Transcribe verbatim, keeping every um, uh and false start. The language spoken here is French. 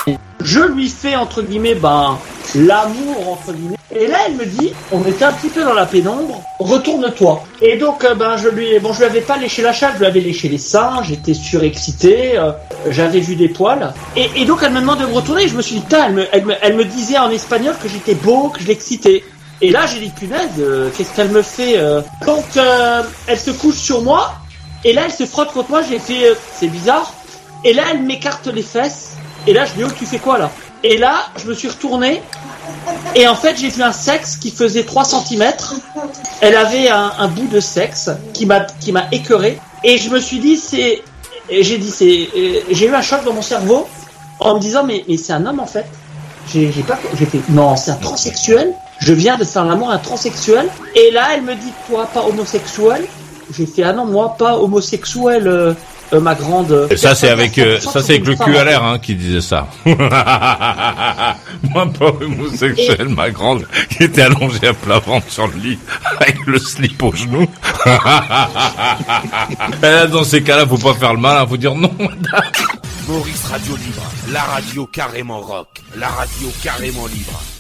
Je lui fais entre guillemets ben l'amour entre guillemets. Et là elle me dit, on était un petit peu dans la pénombre, retourne-toi. Et donc euh, ben je lui, bon je lui avais pas léché la chatte, je lui avais léché les seins, j'étais surexcité, euh, j'avais vu des poils. Et, et donc elle me demande de me retourner. Et je me suis dit, elle me, elle me, elle me disait en espagnol que j'étais beau, que je l'excitais. Et là j'ai dit punaise, euh, qu'est-ce qu'elle me fait euh... Donc euh, elle se couche sur moi. Et là elle se frotte contre moi. J'ai fait, euh, c'est bizarre. Et là elle m'écarte les fesses. Et là je lui dis, oh tu fais quoi là? Et là je me suis retourné. Et en fait, j'ai vu un sexe qui faisait trois centimètres. Elle avait un, un bout de sexe qui m'a, qui m'a écœuré. Et je me suis dit, c'est, et j'ai dit, c'est, j'ai eu un choc dans mon cerveau en me disant, mais, mais c'est un homme en fait. J'ai, j'ai pas, j'ai fait, non, c'est un transsexuel. Je viens de faire l'amour à un transsexuel. Et là, elle me dit, toi, pas homosexuel. J'ai fait, ah non, moi, pas homosexuel. Euh, Euh, ma grande. Et ça c'est avec euh, ça c'est avec le cul à l'air hein, qui disait ça. Moi pas homosexuel, ma grande qui était allongée à plat ventre sur le lit avec le slip au genou. Et là, dans ces cas-là, faut pas faire le mal, hein, faut dire non. Maurice Radio Libre, la radio carrément rock, la radio carrément libre.